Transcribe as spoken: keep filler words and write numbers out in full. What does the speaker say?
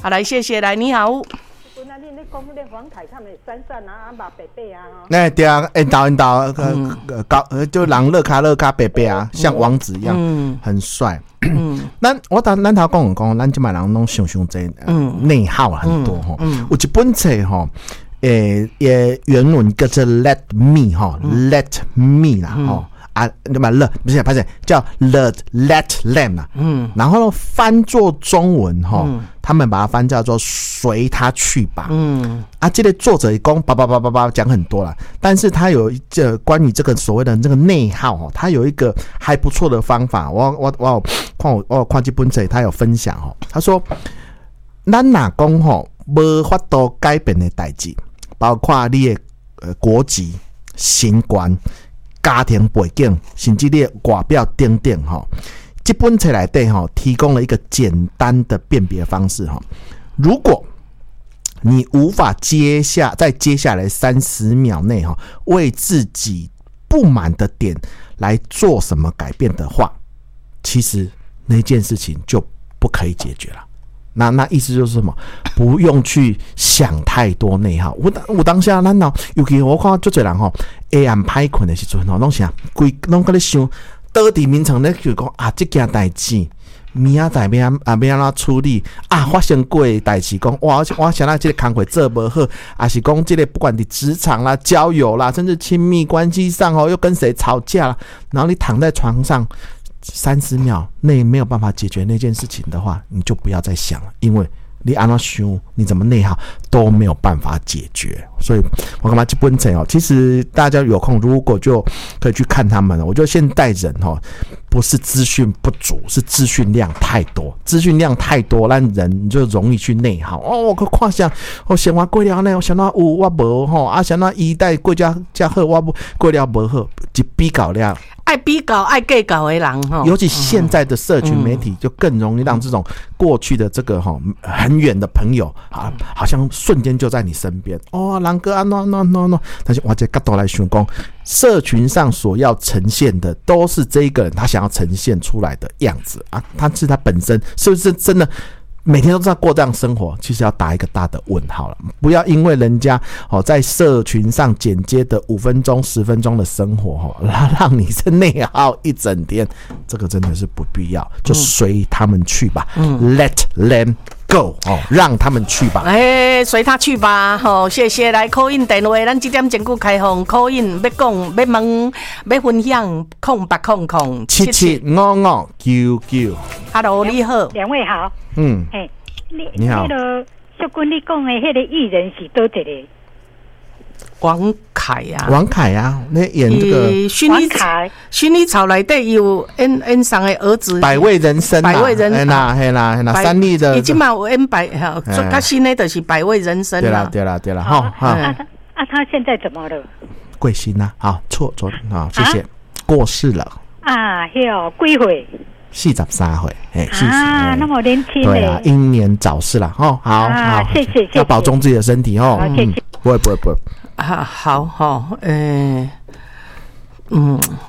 好，来谢谢，来你好。 那你你讲那黄凯他们闪闪啊，马白白啊， 那对啊，引导引导，呃高呃就人乐卡乐卡白白啊，像王子一样，嗯，很帅。嗯，咱我当咱头讲讲，咱即摆人拢想想这嗯内耗很多吼，嗯，有一本册吼。诶，也原文叫做 Let Me 哈、嗯、，Let Me 啦哈、嗯、啊，对吧？了不是，不是叫 Let Let Them 啦，嗯，然后翻作中文哈、嗯，他们把它翻叫做随他去吧，嗯，啊，这个作者一共叭叭叭叭叭讲很多啦，但是他有这关于这个所谓的这个内耗哈，他有一个还不错的方法，我我我看我我看这本册他有分享哈，他说，咱若讲吼无法度改变的代志。包括你的呃国籍、身高、家庭背景，甚至你的外表等等哈。这本册内底哈提供了一个简单的辨别方式哈。如果你无法接下在接下来三十秒内哈为自己不满的点来做什么改变的话，其实那件事情就不可以解决了。那那意思就是什么？不用去想太多内耗。我我当下咱脑，尤其我看足侪人吼，黑暗歹困的时阵吼，拢想规拢搁咧想，倒伫眠床咧就讲啊，这件代志，明仔载要啊要安怎处理啊？发生过的代志，讲哇，我想到这个工作做不好，还是讲这个不管你职场啦、交友啦，甚至亲密关系上哦，又跟谁吵架啦，然后你躺在床上。三十秒内没有办法解决那件事情的话，你就不要再想了，因为你按照想，你怎么内耗都没有办法解决。所以我干嘛去本册哦？其实大家有空如果就可以去看他们了。我觉得现代人哦，不是资讯不足，是资讯量太多，资讯量太多，让人就容易去内耗。哦，我看想，我想我过了呢，我想到有我无吼，啊想到一代过家家好，我过了无好，一比较了。 爱比较爱计较的人哈， 尤其现在的社群媒体就更容易让这种过去的这个哈很远的朋友啊，好像瞬间就在你身边哦，人哥啊 no no no no， 但是我这角度来想讲，社群上所要呈现的都是这一个人他想要呈现出来的样子啊，他是他本身是不是真的？每天都在过这样生活，其实要打一个大的问号了。不要因为人家哦在社群上剪接的五分钟、十分钟的生活哦，让你是内耗一整天，这个真的是不必要，就随他们去吧。嗯 ，Let them go 哦，让他们去吧。 哎，随他去吧。好、哦，谢谢来 call in 电话，咱这点钟久开放 call in， 要讲、要问、要分享，空八空空七七五五九九。 Hello， 你好， 两位好。 嗯， 嘿，你你好， 那个小君，你讲的那个艺人是多一个？ 王凯呀、啊， 王凯呀、啊，那演这个薰衣草，薰衣草内底有演演上的儿子， 百味人生、啊， 百味人生， 嘿啦嘿啦嘿啦，三立的， 已经嘛有演百，最较新的就是百味人生对啦对啦对啦，哈哈。 啊啊，他现在怎么了？ 贵姓呐？好，错错啊，谢谢，过世了啊，哟，几岁？ 四十三岁，哎， 啊，那么年轻， 对啊，英年早逝了，哦，好好， 谢谢， 要保重自己的身体哦， 谢谢， 不会不会不会， 啊，好好，呃，嗯。